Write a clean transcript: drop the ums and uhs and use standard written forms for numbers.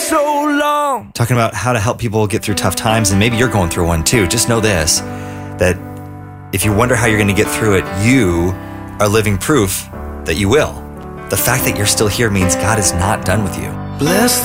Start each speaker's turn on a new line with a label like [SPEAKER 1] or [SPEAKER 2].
[SPEAKER 1] so long.
[SPEAKER 2] Talking about how to help people get through tough times, and maybe you're going through one too. Just know this, that if you wonder how you're going to get through it, you are living proof that you will. The fact that you're still here means God is not done with you.
[SPEAKER 1] Bless